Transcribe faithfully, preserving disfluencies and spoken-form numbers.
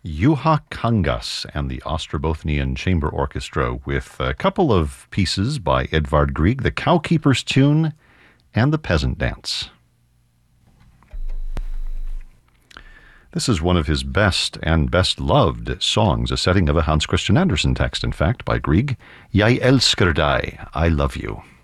Juha Kangas and the Ostrobothnian Chamber Orchestra with a couple of pieces by Edvard Grieg, the Cowkeeper's Tune and the Peasant Dance. This is one of his best and best loved songs, a setting of a Hans Christian Andersen text, in fact, by Grieg. Jeg elsker deg, I love you.